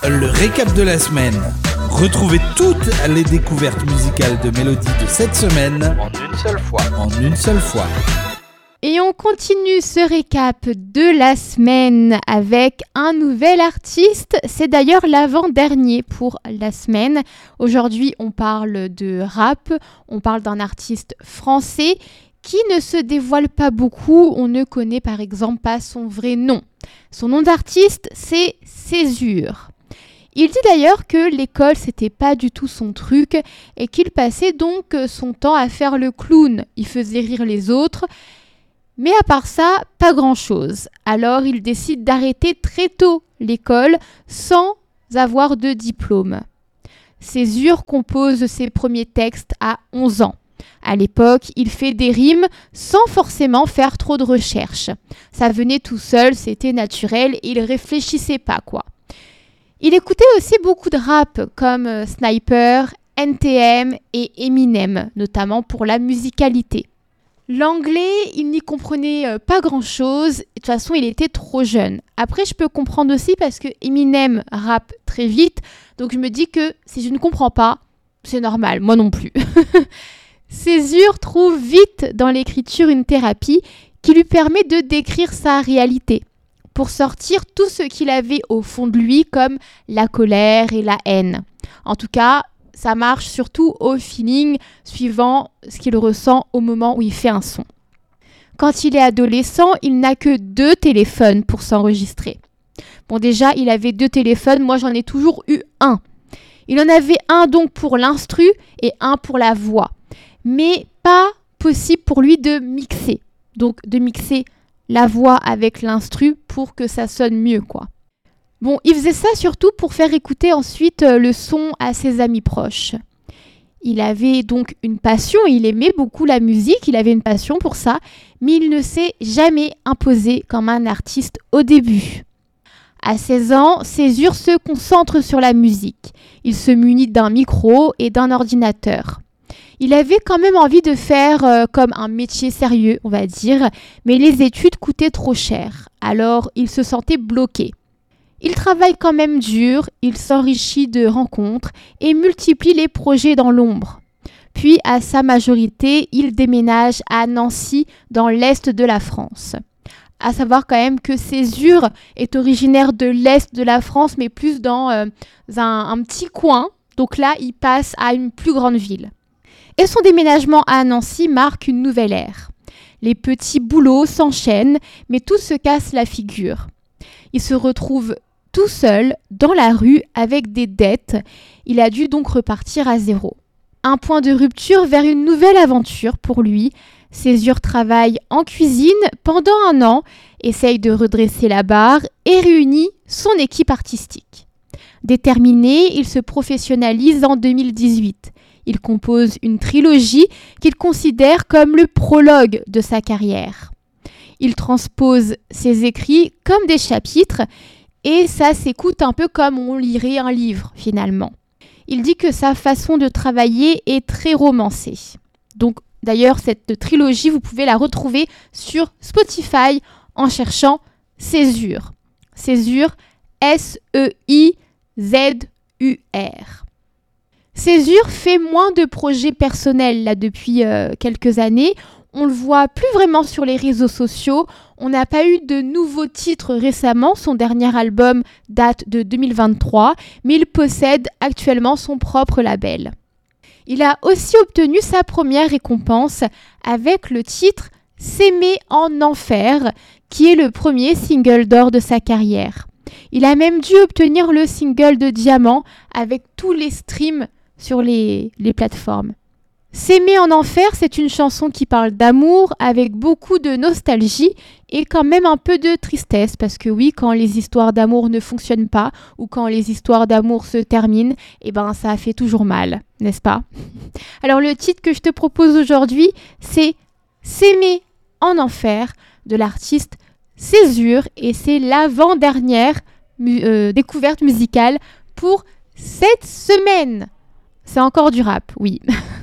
le récap de la semaine. Retrouvez toutes les découvertes musicales de Mélodie de cette semaine en une seule fois. Et on continue ce récap de la semaine avec un nouvel artiste. C'est d'ailleurs l'avant-dernier pour la semaine. Aujourd'hui, on parle de rap. On parle d'un artiste français qui ne se dévoile pas beaucoup. On ne connaît par exemple pas son vrai nom. Son nom d'artiste, c'est Césure. Il dit d'ailleurs que l'école, c'était pas du tout son truc et qu'il passait donc son temps à faire le clown. Il faisait rire les autres. Mais à part ça, pas grand-chose. Alors, il décide d'arrêter très tôt l'école sans avoir de diplôme. Césure compose ses premiers textes à 11 ans. À l'époque, il fait des rimes sans forcément faire trop de recherches. Ça venait tout seul, c'était naturel et il réfléchissait pas, quoi. Il écoutait aussi beaucoup de rap comme Sniper, NTM et Eminem, notamment pour la musicalité. L'anglais, il n'y comprenait pas grand-chose. De toute façon, il était trop jeune. Après, je peux comprendre aussi parce que Eminem rappe très vite. Donc, je me dis que si je ne comprends pas, c'est normal. Moi non plus. Césure trouve vite dans l'écriture une thérapie qui lui permet de décrire sa réalité pour sortir tout ce qu'il avait au fond de lui comme la colère et la haine. En tout cas, ça marche surtout au feeling, suivant ce qu'il ressent au moment où il fait un son. Quand il est adolescent, il n'a que 2 téléphones pour s'enregistrer. Bon, déjà, il avait 2 téléphones, moi j'en ai toujours eu un. Il en avait un donc pour l'instru et un pour la voix. Mais pas possible pour lui de mixer. Donc de mixer la voix avec l'instru pour que ça sonne mieux, quoi. Bon, il faisait ça surtout pour faire écouter ensuite le son à ses amis proches. Il avait donc une passion, il aimait beaucoup la musique, il avait une passion pour ça, mais il ne s'est jamais imposé comme un artiste au début. À 16 ans, Césure se concentre sur la musique. Il se munit d'un micro et d'un ordinateur. Il avait quand même envie de faire comme un métier sérieux, on va dire, mais les études coûtaient trop cher, alors il se sentait bloqué. Il travaille quand même dur, il s'enrichit de rencontres et multiplie les projets dans l'ombre. Puis, à sa majorité, il déménage à Nancy, dans l'est de la France. À savoir quand même que Césure est originaire de l'est de la France, mais plus dans un petit coin. Donc là, il passe à une plus grande ville. Et son déménagement à Nancy marque une nouvelle ère. Les petits boulots s'enchaînent, mais tout se casse la figure. Il se retrouve tout seul, dans la rue, avec des dettes. Il a dû donc repartir à zéro. Un point de rupture vers une nouvelle aventure pour lui. Césure travaille en cuisine pendant 1 an, essaye de redresser la barre et réunit son équipe artistique. Déterminé, il se professionnalise en 2018. Il compose une trilogie qu'il considère comme le prologue de sa carrière. Il transpose ses écrits comme des chapitres et ça s'écoute un peu comme on lirait un livre finalement. Il dit que sa façon de travailler est très romancée. Donc d'ailleurs cette trilogie vous pouvez la retrouver sur Spotify en cherchant Césure. Césure, S-E-I-Z-U-R. Césure fait moins de projets personnels là depuis quelques années. On le voit plus vraiment sur les réseaux sociaux. On n'a pas eu de nouveaux titres récemment. Son dernier album date de 2023, mais il possède actuellement son propre label. Il a aussi obtenu sa première récompense avec le titre « S'aimer en enfer », qui est le premier single d'or de sa carrière. Il a même dû obtenir le single de diamant avec tous les streams sur les plateformes. S'aimer en enfer, c'est une chanson qui parle d'amour avec beaucoup de nostalgie et quand même un peu de tristesse parce que oui, quand les histoires d'amour ne fonctionnent pas ou quand les histoires d'amour se terminent, ça fait toujours mal, n'est-ce pas? Alors le titre que je te propose aujourd'hui, c'est S'aimer en enfer de l'artiste Césure et c'est l'avant-dernière découverte musicale pour cette semaine. C'est encore du rap, oui.